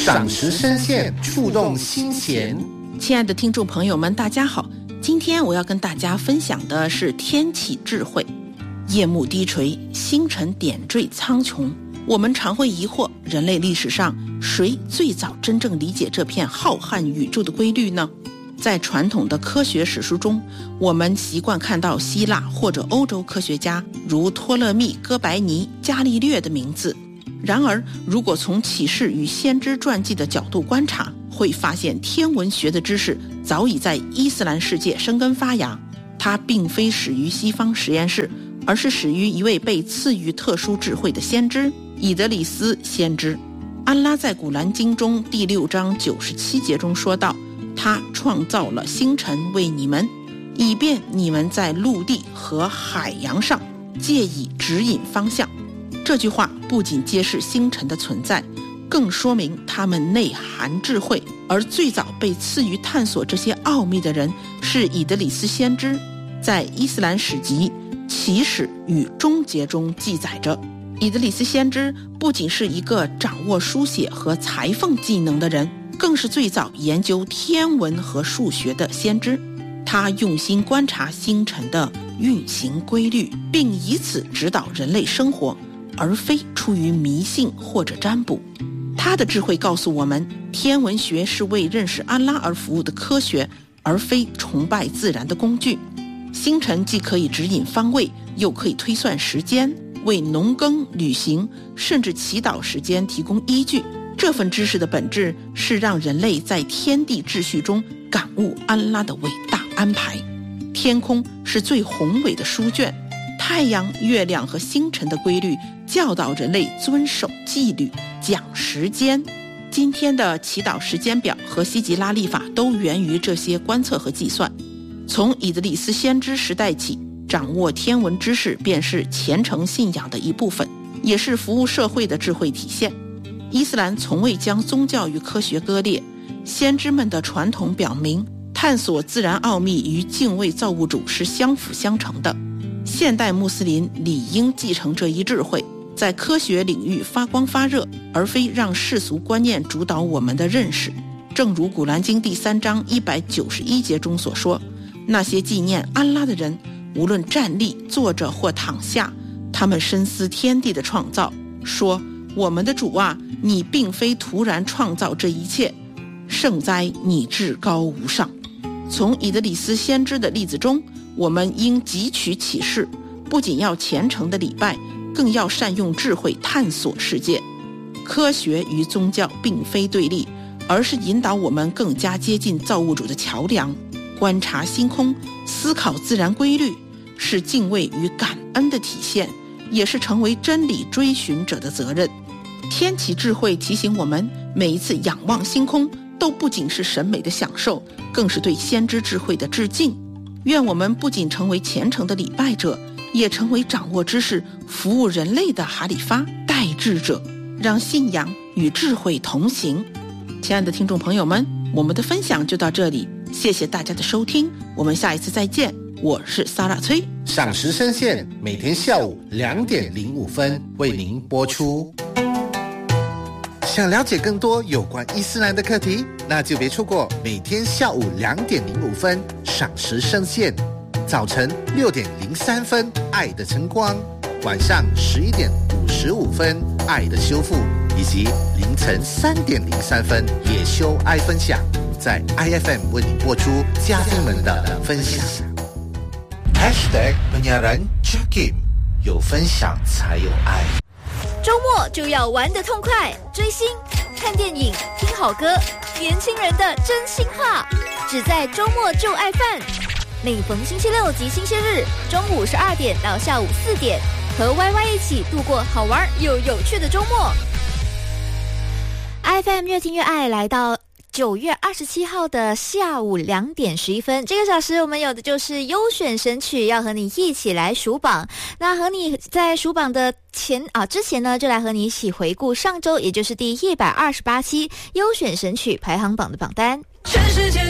赏识深陷，触动心弦。 亲爱的听众朋友们，大家好，今天我要跟大家分享的是天启智慧。夜幕低垂，星辰点缀苍穹，我们常会疑惑，人类历史上谁最早真正理解这片浩瀚宇宙的规律呢？在传统的科学史书中，我们习惯看到希腊或者欧洲科学家如托勒密、哥白尼、伽利略的名字。然而，如果从启示与先知传记的角度观察，会发现天文学的知识早已在伊斯兰世界生根发芽。它并非始于西方实验室，而是始于一位被赐予特殊智慧的先知——以德里斯先知。安拉在古兰经中第6章97节中说道：他创造了星辰为你们，以便你们在陆地和海洋上借以指引方向。这句话不仅揭示星辰的存在，更说明它们内含智慧，而最早被赐予探索这些奥秘的人是以德里斯先知。在伊斯兰史籍《起始与终结》中记载着，以德里斯先知不仅是一个掌握书写和裁缝技能的人，更是最早研究天文和数学的先知。他用心观察星辰的运行规律，并以此指导人类生活，而非出于迷信或者占卜。他的智慧告诉我们，天文学是为认识安拉而服务的科学，而非崇拜自然的工具。星辰既可以指引方位，又可以推算时间，为农耕、旅行甚至祈祷时间提供依据。这份知识的本质是让人类在天地秩序中感悟安拉的伟大安排。天空是最宏伟的书卷，太阳、月亮和星辰的规律教导人类遵守纪律、讲时间。今天的祈祷时间表和西吉拉历法都源于这些观测和计算。从以德里斯先知时代起，掌握天文知识便是虔诚信仰的一部分，也是服务社会的智慧体现。伊斯兰从未将宗教与科学割裂，先知们的传统表明，探索自然奥秘与敬畏造物主是相辅相成的。现代穆斯林理应继承这一智慧，在科学领域发光发热，而非让世俗观念主导我们的认识。正如古兰经第3章191节中所说，那些纪念安拉的人，无论站立、坐着或躺下，他们深思天地的创造，说：我们的主啊，你并非突然创造这一切，圣哉你至高无上。从以德里斯先知的例子中，我们应汲取启示，不仅要虔诚的礼拜，更要善用智慧探索世界。科学与宗教并非对立，而是引导我们更加接近造物主的桥梁。观察星空，思考自然规律，是敬畏与感恩的体现，也是成为真理追寻者的责任。天启智慧提醒我们，每一次仰望星空都不仅是审美的享受，更是对先知智慧的致敬。愿我们不仅成为虔诚的礼拜者，也成为掌握知识、服务人类的哈里发代志者，让信仰与智慧同行。亲爱的听众朋友们，我们的分享就到这里，谢谢大家的收听，我们下一次再见。我是萨拉崔， 赏识深陷，每天下午2点05分为您播出。想了解更多有关伊斯兰的课题，那就别错过每天下午2点05分赏识深陷，早晨6点03分爱的晨光，晚上11点55分爱的修复，以及凌晨3点03分野修爱分享，在 IFM 为你播出嘉宾们的分享。#penyiaran Jakim， 有分享才有爱。 周末就要玩得痛快，追星、看电影、听好歌，年轻人的真心话，只在周末就爱饭。每逢星期六及星期日，中午12点到下午4点，和 YY 一起度过好玩又有趣的周末。IFM 越听越爱，来到9月27号的下午2点11分，这个小时我们有的就是优选神曲，要和你一起来数榜。那和你在数榜的之前呢，就来和你一起回顾上周，也就是第128期优选神曲排行榜的榜单。 全世界